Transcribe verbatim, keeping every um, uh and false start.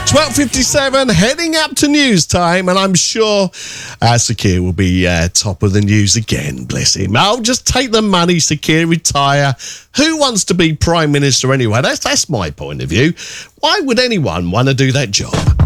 twelve fifty-seven, heading up to news time, and I'm sure uh, Sakir will be uh, top of the news again, bless him. I'll just take the money, Sakir, retire. Who wants to be Prime Minister anyway? That's, that's my point of view. Why would anyone want to do that job?